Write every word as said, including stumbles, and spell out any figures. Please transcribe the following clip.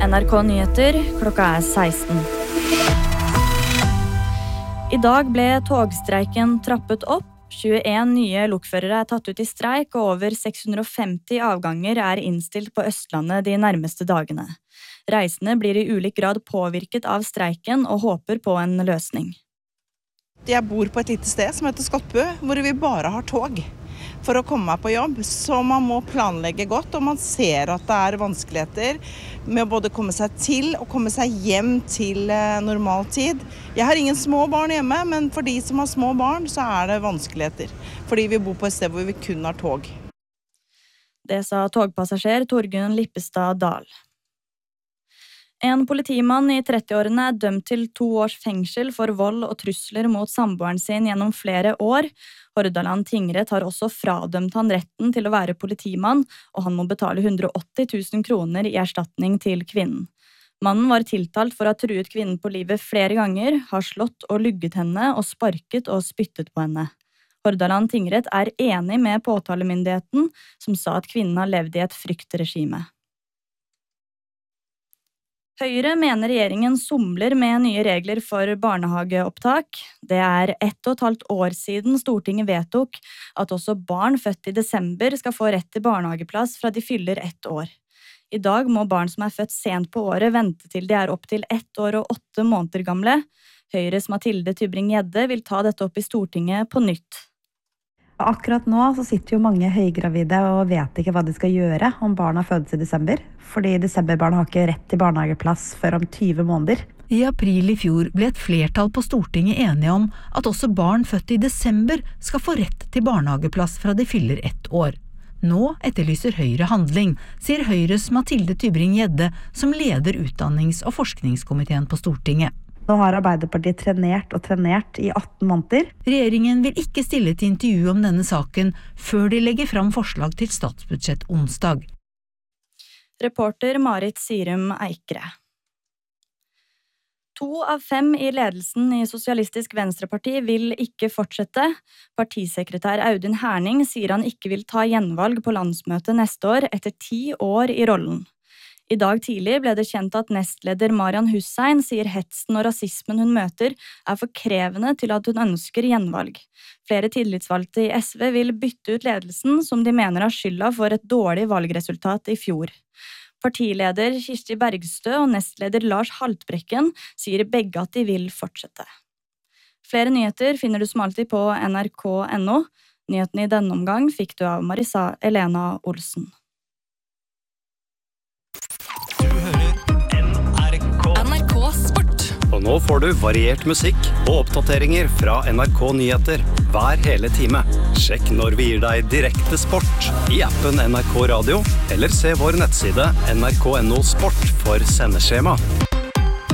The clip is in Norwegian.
N R K Nyheter, klokka er seksten. I dag ble togstreiken trappet opp. tjueen nye lokførere er tatt ut i streik, og over seks hundre og femti avganger er innstilt på Østlandet de nærmeste dagene. Reisende blir i ulik grad påvirket av streiken og håper på en løsning. Jeg bor på et lite sted som heter Skottbu, hvor vi bare har tog for å komme meg på jobb. Så man må planlegge godt, og man ser at det er vanskeligheter med å både komme seg til og komme seg hjem til normal tid. Jeg har ingen små barn hjemme, men for de som har små barn så er det vanskeligheter, fordi vi bor på et sted hvor vi kun har tog. Det sa togpassasjer Torgunn Lippestad Dahl. En politimann i trettiårene er dømt til to års fengsel for vold og trusler mot samboeren sin gjennom flere år. Hordaland tingrett har også fradømt han retten til å være politimann, og han må betale hundre og åtti tusen kroner i erstatning til kvinnen. Mannen var tiltalt for å ha truet kvinnen på livet flere ganger, har slått og lugget henne og sparket og spyttet på henne. Hordaland tingrett er enig med påtalemyndigheten, som sa at kvinnen har levd i et fryktregime. Høyre mener regjeringen somler med nye regler for barnehageopptak. Det er ett og et halvt år siden Stortinget vedtok at også barn født i desember skal få rett til barnehageplass fra de fyller ett år. I dag må barn som er født sent på året vente til de er opp til ett år og åtte måneder gamle. Høyres Mathilde Tybring-Gjedde vil ta dette opp i Stortinget på nytt. Akkurat nå så sitter jo mange høygravide og vet ikke hva de skal gjøre om barna fødes i desember, fordi desemberbarn har ikke rett til barnehageplass før om tyve måneder. I april i fjor ble et flertall på Stortinget enige om at også barn født i desember skal få rett til barnehageplass fra de fyller ett år. Nå etterlyser Høyre handling, sier Høyres Mathilde Tybring-Gjedde, som leder utdannings- og forskningskomiteen på Stortinget. Nå har Arbeiderpartiet trenert og trenert i atten måneder. Regjeringen vil ikke stille til intervju om denne saken før de legger fram forslag til statsbudsjett onsdag. Reporter Marit Sirum Eikre. To av fem i ledelsen i Sosialistisk Venstreparti vil ikke fortsette. Partisekretær Audun Herning sier han ikke vil ta gjenvalg på landsmøtet neste år etter ti år i rollen. I dag tidlig ble det kjent at nestleder Marian Hussein sier hetsen og rasismen hun møter er for krevende til at hun ønsker gjenvalg. Flere tillitsvalgte i S V vil bytte ut ledelsen, som de mener har skylda for et dårlig valgresultat i fjor. Partileder Kirsti Bergstø og nestleder Lars Haltbrekken sier begge at de vil fortsette. Flere nyheter finner du som alltid på N R K punktum N O. Nyhetene i denne omgang fikk du av Marisa Elena Olsen. Og nå får du variert musikk og oppdateringer fra N R K Nyheter hver hele time. Sjekk når vi gir deg direkte sport i appen N R K Radio, eller se vår nettside N R K punktum N O Sport for sendeskjema.